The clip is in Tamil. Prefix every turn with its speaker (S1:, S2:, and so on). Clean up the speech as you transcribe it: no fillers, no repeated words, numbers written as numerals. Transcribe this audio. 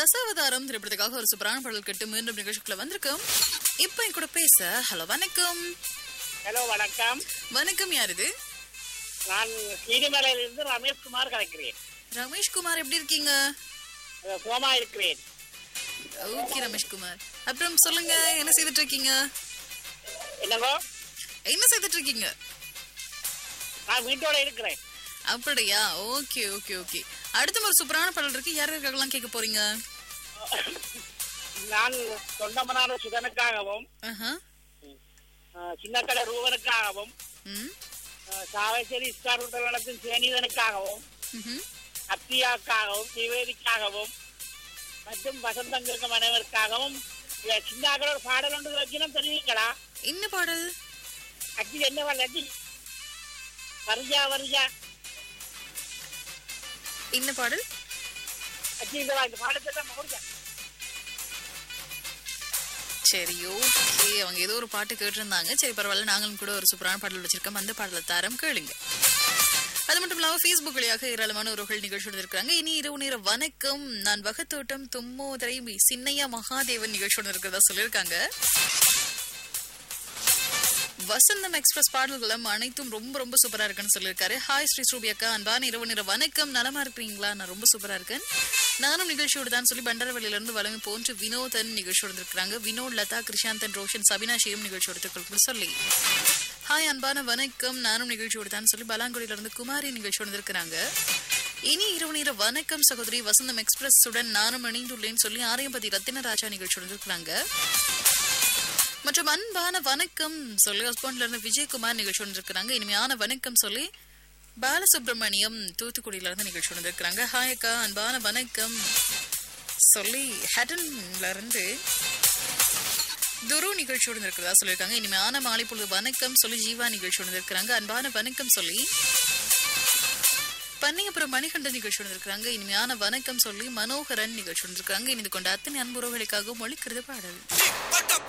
S1: தசாவதாரம் திரைப்படத்துக்காக ஒரு சூப்பரான பாடல் கேட்டு மீண்டும் நிகழ்ச்சிக்குள்ள வந்திருக்கோம். இப்ப என் கூட பேச ஹலோ வணக்கம்.
S2: ஹலோ வணக்கம்.
S1: வணக்கம், யார் இது?
S2: நான் கீரிமலையிலிருந்து ரமேஷ்குமார் கலைக்கிறேன்.
S1: ரமேஷ்குமார், எப்படி இருக்கீங்க?
S2: சோமா இருக்கிறேன்.
S1: ஓகே ரமேஷ்குமார், அப்புறம் சொல்லுங்க, என்ன செய்துட்டு இருக்கீங்க?
S2: என்னங்கோ?
S1: என்ன செய்துட்டு இருக்கீங்க?
S2: நான் வீட்டோட இருக்கிறேன்.
S1: அப்படியா? Okay okay okay. அடுத்த ஒரு சூப்பரான பாடல் இருக்கு, யாருக்கெல்லாம் கேட்க போறீங்க?
S2: நான் தொண்டமனான சுதனுக்காகவும் சின்னக்கடை ரூவனுக்காகவும் சாவேசேரி இஸ்கார் நடத்தும் சேனிதனுக்காகவும் அத்தியாக்காகவும் நிவேதிக்காகவும் மற்றும் வசந்தங்களுக்கு மனைவருக்காகவும் சின்னாக்கள ஒரு பாடல் ஒன்று வைக்கணும், தெரியுங்களா?
S1: என்ன பாடல்?
S2: அச்சி என்ன பாடல்? வருஜா வருஜா.
S1: என்ன பாடல்?
S2: அச்சி இந்த பாடத்தை முடிஞ்சா.
S1: சரி, ஓகே. அவங்க ஏதோ ஒரு பாட்டு கேட்டிருந்தாங்க. சரி, பரவாயில்ல, நாங்களும் கூட ஒரு சூப்பரான பாடல் வச்சிருக்கோம். அந்த பாடலை தரம் கேளுங்க. அது மட்டும் இல்லாம Facebook வழியாக ஏராளமான உறவுகள் நிகழ்ச்சியோடு இருக்கிறாங்க. இனி இரவு நேர வணக்கம், நான் வகத்தோட்டம் தும்மோதரை சின்னையா மகாதேவன் நிகழ்ச்சியோடு இருக்கிறதா சொல்லியிருக்காங்க. வசந்தம் எக்ஸ்பிரஸ் பாடல்களும் அனைத்தும் ரொம்ப ரொம்ப சூப்பரா இருக்குன்னு சொல்லியிருக்காரு. ஹாய் ஸ்ரீ ஸ்ரூபி அக்கா, அன்பான இரவு நேர வணக்கம், நலமா இருக்கிறீங்களா? நான் ரொம்ப சூப்பரா இருக்கேன், நானும் நிகழ்ச்சியோடு தான் சொல்லி பண்டரவழியில இருந்து வளமை போன்று வினோதன் நிகழ்ச்சியோடு இருக்கிறாங்க. வினோத், லதா, கிருஷாந்தன், ரோஷன், சபினாஷியும் நிகழ்ச்சியோடு சொல்லி ஹாய் அன்பான வணக்கம், நானும் நிகழ்ச்சியோடு தான் சொல்லி பலாங்குடியில இருந்து குமாரி நிகழ்ச்சியோடு இருக்கிறாங்க. இனி இரவு நேர வணக்கம் சகோதரி, வசந்தம் எக்ஸ்பிரஸ் உடன் நானும் இணைந்துள்ளேன்னு சொல்லி ஆரியம்பதி ரத்தினராஜா நிகழ்ச்சியோடு இருக்கிறாங்க. மற்றும் அன்பான வணக்கம் சொல்லி ஹஸ்பண்ட்ல இருந்து விஜயகுமார் நிகழ்ச்சியோடு இருக்கிறாங்க. இனிமையான வணக்கம் சொல்லி பாலசுப்ரமணியம் தூத்துக்குடியில இருந்து நிகழ்ச்சியோடு இருக்கிறாங்க. ஹாய் அக்கா, அன்பான வணக்கம் சொல்லி ஹட்டன்ல இருந்து துரு நிகழ்ச்சியோடு இருக்கிறதா சொல்லியிருக்காங்க. இனிமையான மாலை பொழுது வணக்கம் சொல்லி ஜீவா நிகழ்ச்சியோடு இருக்கிறாங்க. அன்பான வணக்கம் சொல்லி பன்னியப்புறம் மணிகண்டன் நிகழ்ச்சியோடு இருக்கிறாங்க. இனிமையான வணக்கம் சொல்லி மனோகரன் நிகழ்ச்சியோடு இருக்கிறாங்க. இணைந்து கொண்ட அத்தனை அன்புறவுகளுக்காக மொழிக்கிறது பாடல்.